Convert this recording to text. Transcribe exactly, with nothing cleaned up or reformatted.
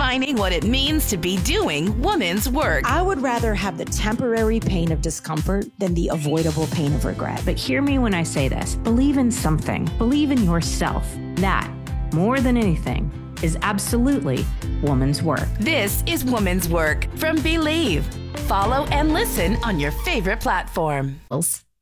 redefining what it means to be doing woman's work. I would rather have the temporary pain of discomfort than the avoidable pain of regret. But hear me when I say this. Believe in something. Believe in yourself. That, more than anything, is absolutely woman's work. This is Woman's Work from Believe. Follow and listen on your favorite platform.